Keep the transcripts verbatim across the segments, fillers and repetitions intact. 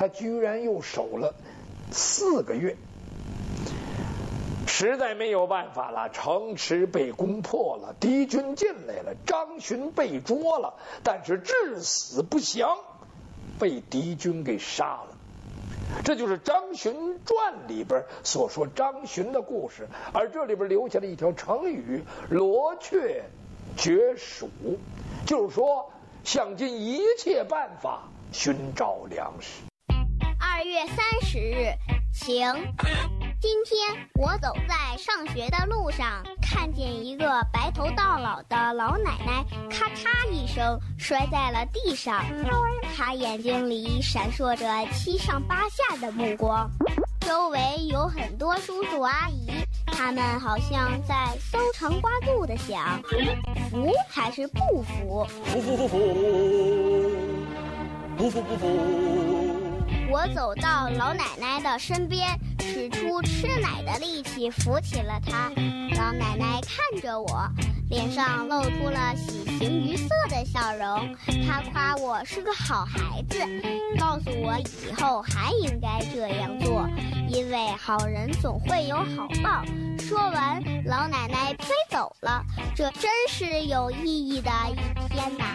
他居然又守了四个月。实在没有办法了，城池被攻破了，敌军进来了，张巡被捉了，但是至死不降，被敌军给杀了。这就是《张巡传》里边所说张巡的故事，而这里边留下了一条成语“罗雀绝蜀”，就是说想尽一切办法寻找粮食。 二月三十日，晴。今天我走在上学的路上，看见一个白头到老的老奶奶咔嚓一声摔在了地上，她眼睛里闪烁着七上八下的目光，周围有很多叔叔阿姨，他们好像在搜肠刮肚的想，服还是不服？ 服服服服，不服不服。 我走到老奶奶的身边，使出吃奶的力气扶起了她。老奶奶看着我，脸上露出了喜形于色的笑容。她夸我是个好孩子，告诉我以后还应该这样做，因为好人总会有好报。说完，老奶奶飞走了。这真是有意义的一天呐！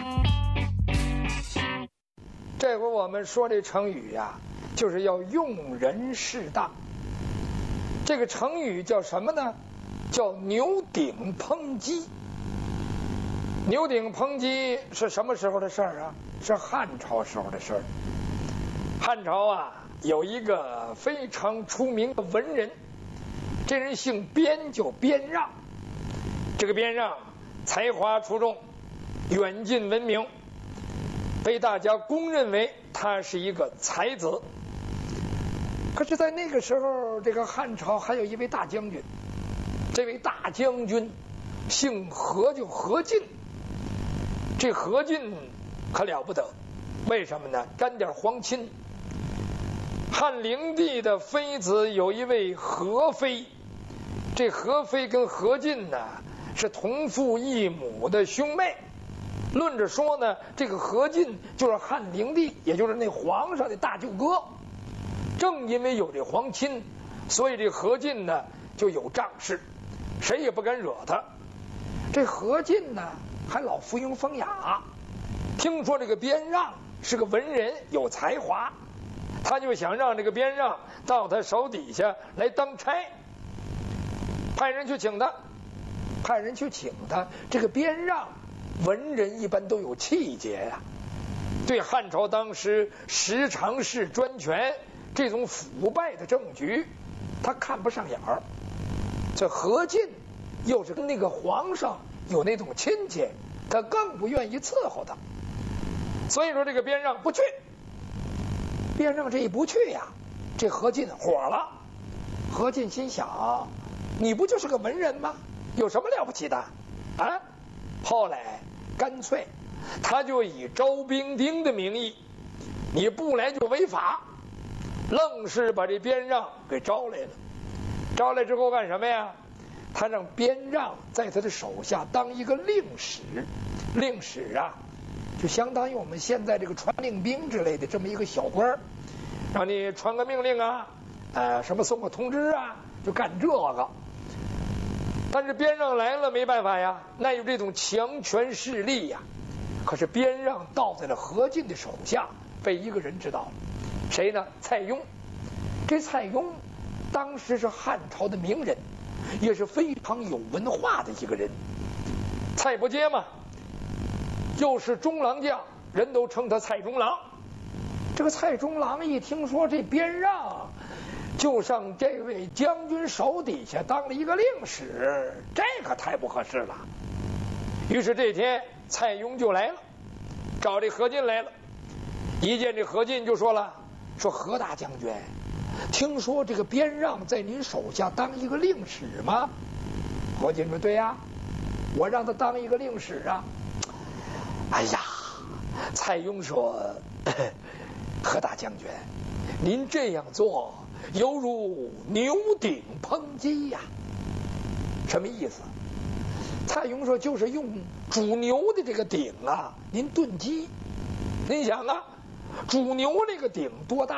这回我们说这成语呀、啊，就是要用人适当。这个成语叫什么呢？叫牛鼎烹鸡。牛鼎烹鸡是什么时候的事儿啊？是汉朝时候的事儿。汉朝啊，有一个非常出名的文人，这人姓边，叫边让。这个边让才华出众，远近闻名，被大家公认为他是一个才子。可是，在那个时候，这个汉朝还有一位大将军，这位大将军姓何，就何进。这何进可了不得，为什么呢？沾点皇亲。汉灵帝的妃子有一位何妃，这何妃跟何进呢是同父异母的兄妹。论着说呢，这个何进就是汉灵帝，也就是那皇上的大舅哥。正因为有这皇亲，所以这何进呢就有仗势，谁也不敢惹他。这何进呢还老附庸风雅，听说这个边让是个文人有才华，他就想让这个边让到他手底下来当差，派人去请他，派人去请他。这个边让文人一般都有气节呀、啊，对汉朝当时十常侍专权这种腐败的政局，他看不上眼儿。这何进又是跟那个皇上有那种亲戚，他更不愿意伺候他。所以说这个边让不去，边让这一不去呀，这何进火了。何进心想，你不就是个文人吗？有什么了不起的啊？后来干脆他就以招兵丁的名义，你不来就违法，愣是把这边让给招来了。招来之后干什么呀？他让边让在他的手下当一个令史。令史啊，就相当于我们现在这个传令兵之类的这么一个小官儿，让你传个命令啊，呃，什么送个通知啊，就干这个。但是边让来了没办法呀，那有这种强权势力呀。可是边让倒在了何进的手下，被一个人知道了，谁呢？蔡邕。这蔡邕当时是汉朝的名人，也是非常有文化的一个人。蔡伯喈嘛，又是中郎将，人都称他蔡中郎。这个蔡中郎一听说这边让就上这位将军手底下当了一个令史，这可太不合适了。于是这天蔡邕就来了，找这何进来了。一见这何进就说了，说何大将军，听说这个边让在您手下当一个令史吗？何进说，对呀、啊，我让他当一个令史啊。哎呀，蔡邕说，何大将军，您这样做犹如牛鼎烹鸡呀、啊。什么意思？蔡邕说，就是用煮牛的这个鼎啊，您炖鸡。您想啊，煮牛这个鼎多大？